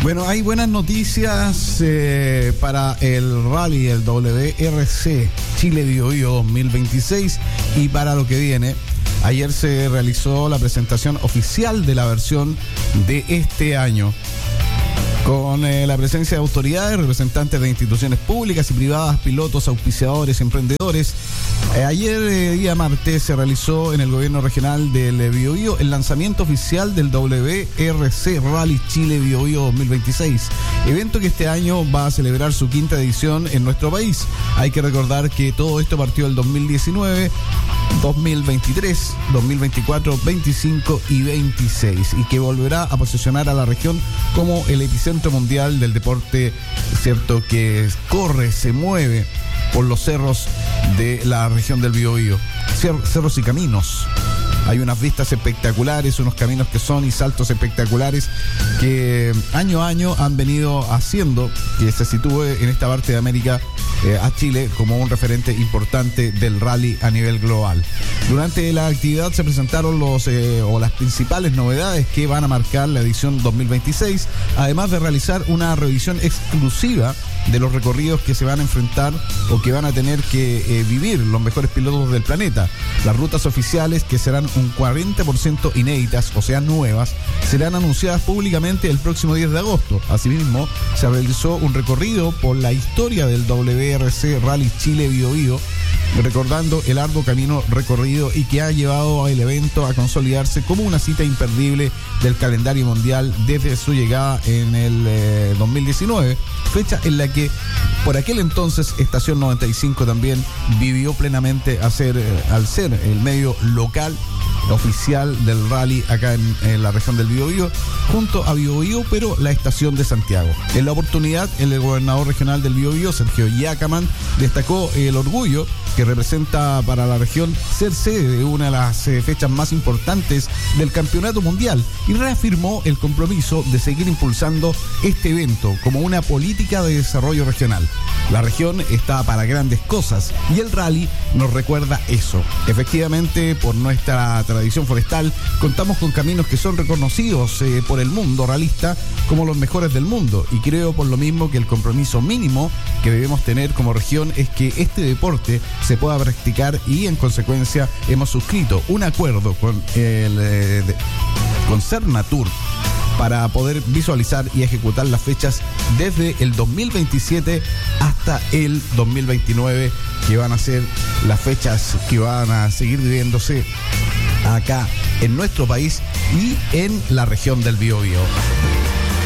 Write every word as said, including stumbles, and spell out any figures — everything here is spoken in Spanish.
Bueno, hay buenas noticias eh, para el rally, el W R C Chile Biobío dos mil veintiséis y para lo que viene. Ayer se realizó la presentación oficial de la versión de este año, con eh, la presencia de autoridades, representantes de instituciones públicas y privadas, pilotos, auspiciadores, emprendedores. Eh, ayer, eh, día martes, se realizó en el gobierno regional del eh, Biobío el lanzamiento oficial del W R C Rally Chile Biobío dos mil veintiséis, evento que este año va a celebrar su quinta edición en nuestro país. Hay que recordar que todo esto partió el dos mil diecinueve, dos mil veintitrés, dos mil veinticuatro, veinticinco y veintiséis, y que volverá a posicionar a la región como el epicentro mundial del deporte, cierto, que corre, se mueve por los cerros de la región del Biobío, Cer- cerros y caminos. Hay unas vistas espectaculares, unos caminos que son y saltos espectaculares que año a año han venido haciendo que se sitúe en esta parte de América eh, a Chile como un referente importante del rally a nivel global. Durante la actividad se presentaron los eh, o las principales novedades que van a marcar la edición dos mil veintiséis, además de realizar una revisión exclusiva de los recorridos que se van a enfrentar o que van a tener que eh, vivir los mejores pilotos del planeta. Las rutas oficiales, que serán un cuarenta por ciento inéditas, o sea nuevas, serán anunciadas públicamente el próximo diez de agosto. Asimismo, se realizó un recorrido por la historia del W R C Rally Chile Biobío, recordando el arduo camino recorrido y que ha llevado al evento a consolidarse como una cita imperdible del calendario mundial desde su llegada en el eh, dos mil diecinueve, fecha en la que por aquel entonces Estación noventa y cinco también vivió plenamente a ser, eh, al ser el medio local oficial del rally acá en, en la región del Biobío, junto a Biobío, pero la estación de Santiago. En la oportunidad, el gobernador regional del Biobío, Sergio Yacaman, destacó el orgullo que representa para la región ser sede de una de las eh, fechas más importantes del campeonato mundial y reafirmó el compromiso de seguir impulsando este evento como una política de desarrollo regional. La región está para grandes cosas y el rally nos recuerda eso. Efectivamente, por nuestra tradición forestal, contamos con caminos que son reconocidos eh, por el mundo ralista como los mejores del mundo, y creo por lo mismo que el compromiso mínimo que debemos tener como región es que este deporte se pueda practicar, y en consecuencia hemos suscrito un acuerdo con el eh, de, con Cernatur para poder visualizar y ejecutar las fechas desde el dos mil veintisiete hasta el dos mil veintinueve, que van a ser las fechas que van a seguir viviéndose acá en nuestro país y en la región del Biobío.